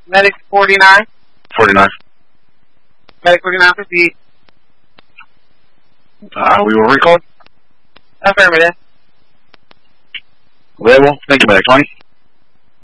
Medic 49. 49. Medic 49, proceed. We were recalled. Affirmative. Available. Thank you, Medic 20.